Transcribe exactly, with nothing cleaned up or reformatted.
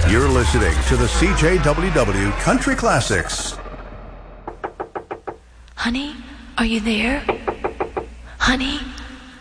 You're listening to the C J W W Country Classics. Honey, are you there? Honey?